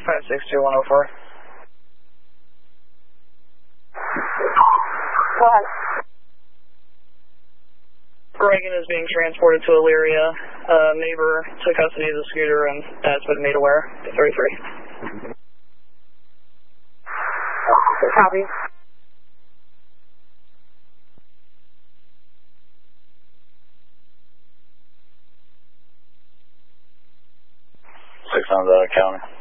562-104. Go ahead. Reagan is being transported to Elyria. Neighbor took custody of the scooter and has been made aware. 33. Copy. 6 on the counter.